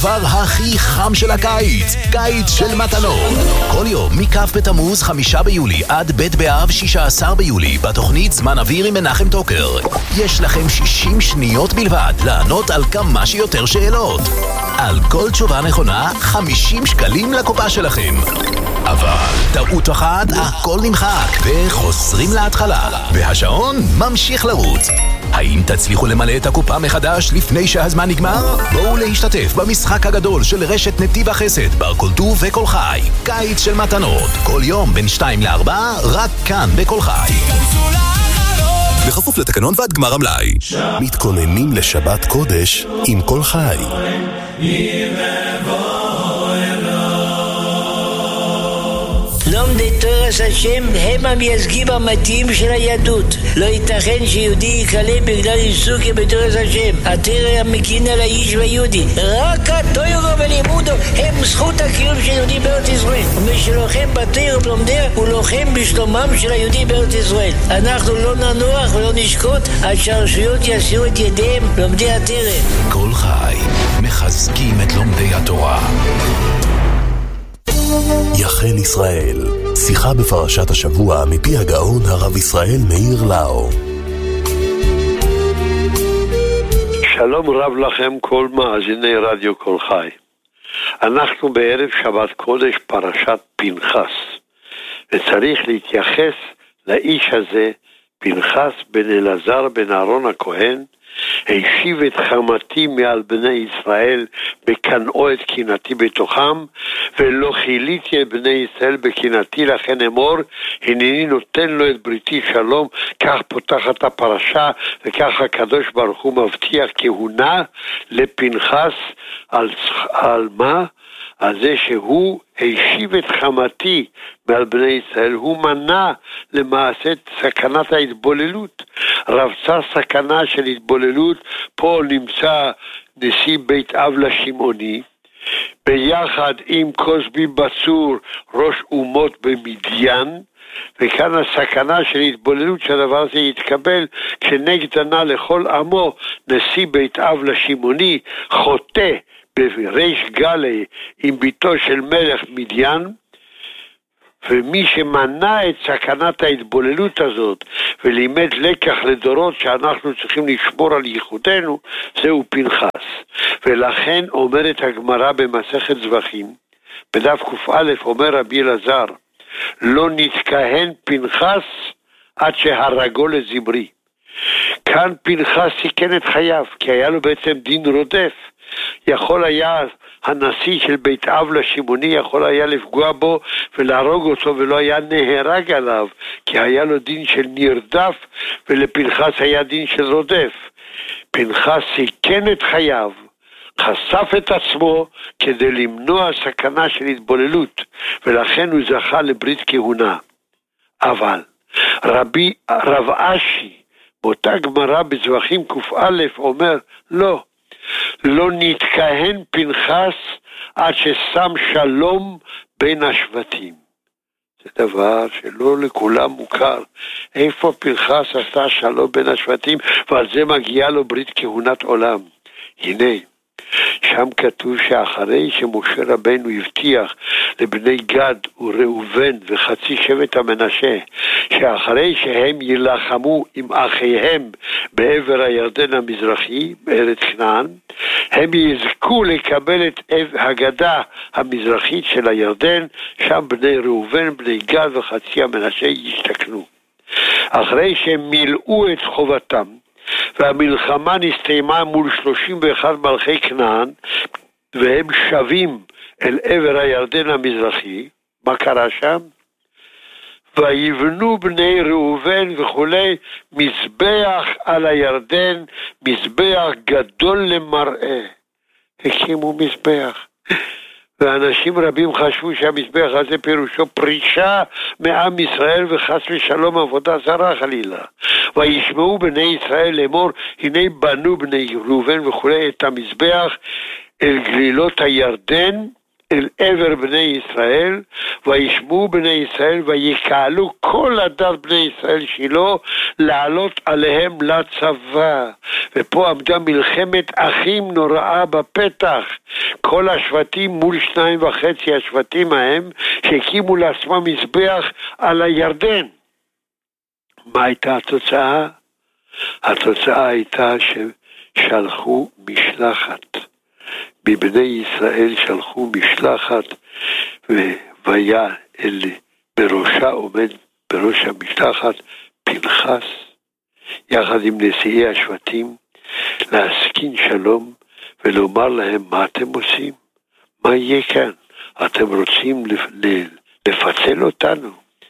הדבר הכי חם של הקיץ, קיץ של מתנות. כל יום מכף בתמוז 5 ביולי עד ב' באב 16 ביולי בתוכנית זמן אוויר עם מנחם טוקר. יש לכם 60 שניות בלבד לענות על כמה שיותר שאלות. על כל תשובה נכונה 50 שקלים לקופה שלכם. אבל טעות אחת, הכל נמחק וחוזרים להתחלה והשעון ממשיך לרוץ. האם תצליחו למלא את הקופה מחדש לפני שהזמן נגמר? בואו להשתתף במשחק הגדול של רשת נתיב החסד בר כל טוב וכל חי. קיץ של מתנות, כל יום בין 2 ל-4 רק כאן בכל חי. בכפוף לתקנון ועד גמר המלאי. מתכוננים לשבת קודש עם כל חי. לומדי תורס השם הם המייצגים המתאים של היהדות. לא ייתכן שיהודי יקלה בגלל עיסוק בתורס השם. התורה המקין על האיש והיהודי. רק התורה ולימודו הם זכות הקיום של יהודי בארץ ישראל. ומי שלוחם בתורה ולומדיה הוא לוחם בשלומם של היהודי בארץ ישראל. אנחנו לא ננוח ולא נשקוט עד שהרשויות יסירו את ידיהם לומדי התורה. כל חי מחזקים את לומדי התורה. יחל ישראל, שיחה בפרשת השבוע מפי הגאון הרב ישראל מאיר לאו. שלום רב לכם כל מאזיני רדיו כל חי. אנחנו בערב שבת קודש פרשת פנחס, וצריך להתייחס לאיש הזה, פנחס בן אלעזר בן אהרון הכהן, השיב את חמתי מעל בני ישראל בקנאו את קנאתי בתוכם, ולא חיליתי את בני ישראל בקנאתי, לכן אמור הנני נותן לו את בריתי שלום. כך פותחת הפרשה, וכך הקדוש ברוך הוא מבטיח כהונה לפנחס על מה? על זה שהוא השיב את חמתי מעל בני ישראל, הוא מנע למעשה את סכנת ההתבוללות, רבצה סכנה של התבוללות. פה נמצא נשיא בית אב לשמעוני, ביחד עם קוסבי בצור ראש אומות במדיין, וכאן הסכנה של התבוללות שהדבר הזה יתקבל כשנגדנה לכל עמו נשיא בית אב לשמעוני חוטא בריש גלי עם ביתו של מלך מדיין, ומי שמנע את סכנת ההתבוללות הזאת ולימד לקח לדורות שאנחנו צריכים לשמור על ייחודנו, זהו פנחס. ולכן אומרת הגמרא במסכת זבחים בדף ק"א, אומר רבי אלעזר, לא נתכהן פנחס עד שהרגו לזמרי. כאן פנחס סיכן את חייו, כי היה לו בעצם דין רודף. יכול היה הנשיא של בית אב לשמעוני יכול היה לפגוע בו ולהרוג אותו, ולא היה נהרג עליו, כי היה לו דין של נרדף, ולפנחס היה דין של רודף. פנחס סיכן את חייו, חשף את עצמו כדי למנוע סכנה של התבוללות, ולכן הוא זכה לברית כהונה. אבל רב אשי באותה גמרא בזבחים ק"א אומר, לא נתכהן פנחס עד ששם שלום בין השבטים. זה דבר שלא לכולם מוכר. איפה פנחס עשה שלום בין השבטים, ועל זה מגיעה לו ברית כהונת עולם. הנה, שם כתוב שאחרי שמשה רבנו הבטיח לבני גד וראובן וחצי שבט המנשה, שאחרי שהם ילחמו עם אחיהם בעבר הירדן המזרחי, בארץ כנען, הם יזכו לקבל את הגדה המזרחית של הירדן, שם בני ראובן, בני גד וחצי המנשה ישתכנו. אחרי שהם מילאו את חובתם, והמלחמה נסתיימה מול 31 מלכי כנען, והם שבים אל עבר הירדן המזרחי, מה קרה שם? ויבנו בני ראובן וכולי מזבח על הירדן, מזבח גדול למראה. הקימו מזבח. ואנשים רבים חשבו שהמזבח הזה פירושו פרישה מעם ישראל וחס ושלום עבודה זרה חלילה. וישמעו בני ישראל לאמור, הנה בנו בני ראובן וכולי את המזבח אל גלילות הירדן, אל עבר בני ישראל, וישמעו בני ישראל, ויקהלו כל עדת בני ישראל שלו, לעלות עליהם לצבא. ופה עמדה מלחמת אחים נוראה בפתח, כל השבטים מול 2.5 השבטים ההם, שהקימו לעצמם מזבח על הירדן. מה הייתה התוצאה? התוצאה הייתה ששלחו משלחת. מבני ישראל שלחו משלחת, והיה בראשה עומד בראש המשלחת פנחס, יחד עם נשיאי השבטים, להסכין שלום ולומר להם, מה אתם עושים? מה יהיה כאן? אתם רוצים לפצל אותנו?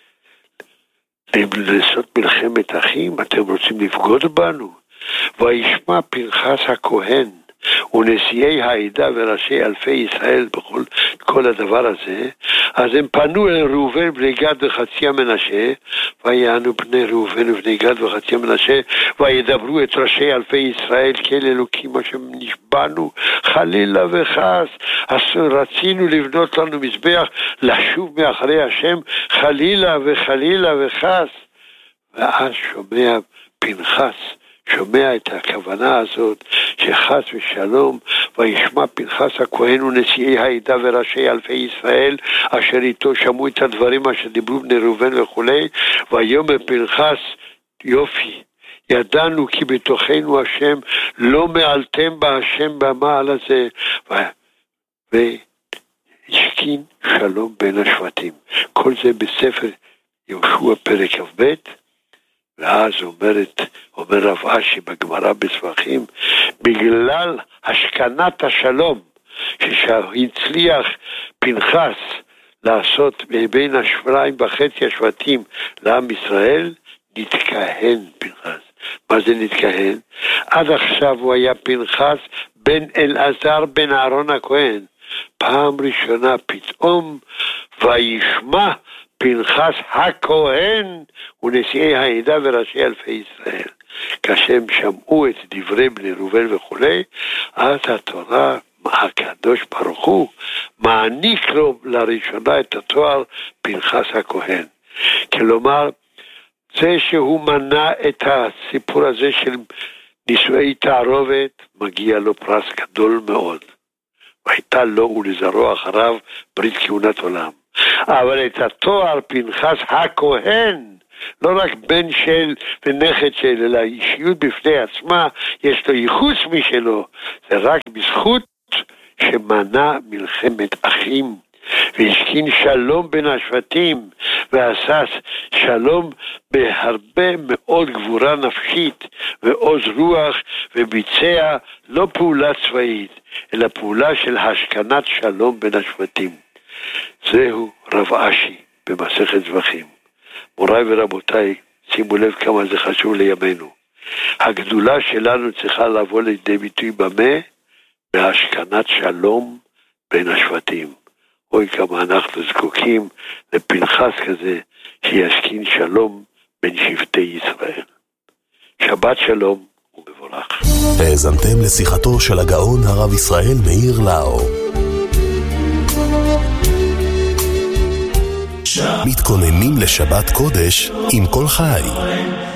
לעשות מלחמת אחים? אתם רוצים לפגוד בנו? וישמע פנחס הכהן ונשיאי העדה וראשי אלפי ישראל בכל כל הדבר הזה, אז הם פנו אל ראובן בני גד וחצי המנשה, ויענו בני ראובן ובני גד וחצי המנשה, וידברו את ראשי אלפי ישראל כאל אלוקים אשר נשבענו, חלילה וחס, רצינו לבנות לנו מזבח, לשוב מאחרי השם, חלילה וחלילה וחס. ואז שומע פנחס, שומע את הכוונה הזאת שחס ושלום, וישמע פנחס הכהן ונשיאי העדה וראשי אלפי ישראל אשר איתו שמעו את הדברים אשר דיברו בני ראובן וכולי, ויאמר פנחס, יופי, ידענו כי בתוכנו השם, לא מעלתם בהשם במעל הזה, והשכין שלום בין השבטים. כל זה בספר יהושע פרק כ"ב. ואז אומר רב אשי בגמרא בסבכים, בגלל השכנת השלום שהצליח פנחס לעשות בין 2.5 השבטים לעם ישראל, נתכהן פנחס. מה זה נתכהן? עד עכשיו הוא היה פנחס בן אלעזר בן אהרון הכהן. פעם ראשונה פתאום וישמע פנחס הכהן ונשיאי העדה וראשי אלפי ישראל. כאשר הם שמעו את דברי בני ראובן וכולי, אז התורה, הקדוש ברוך הוא, מעניק לו לראשונה את התואר פנחס הכהן. כלומר, זה שהוא מנע את הסיפור הזה של נישואי תערובת, מגיע לו פרס גדול מאוד. והייתה לו ולזרוע אחריו ברית כהונת עולם. אבל את התואר פנחס הכהן, לא רק בן של ונכד של, אלא אישיות בפני עצמה, יש לו ייחוס משלו, זה רק בזכות שמנע מלחמת אחים, והשכין שלום בין השבטים, ועשה שלום בהרבה מאוד גבורה נפשית ועוז רוח, וביצע לא פעולה צבאית, אלא פעולה של השכנת שלום בין השבטים. זהו רב אשי במסכת זבחים. מוריי ורבותיי, שימו לב כמה זה חשוב לימינו. הגדולה שלנו צריכה לבוא לידי ביטוי במה? בהשכנת שלום בין השבטים. אוי כמה אנחנו זקוקים לפנחס כזה שישכין שלום בין שבטי ישראל. שבת שלום ומבורך. האזנתם לשיחתו של הגאון הרב ישראל מאיר לאו. מתכוננים לשבת קודש עם כל חי.